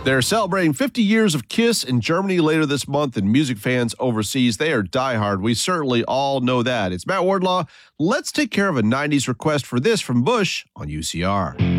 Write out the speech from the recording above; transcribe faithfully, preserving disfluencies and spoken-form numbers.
They're celebrating fifty years of Kiss in Germany later this month, and music fans overseas, they are diehard. We certainly all know that. It's Matt Wardlaw. Let's take care of a nineties request for this from Bush on U C R.